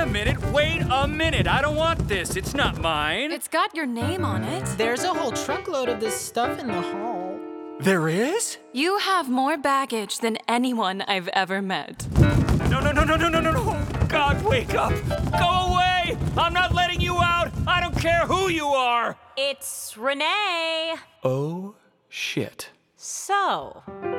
wait a minute. I don't want this. It's not mine. It's got your name on it. There's a whole truckload of this stuff in the hall. There is? You have more baggage than anyone I've ever met. No. God, wake up. Go away. I'm not letting you out. I don't care who you are. It's Renee. Oh, shit. So,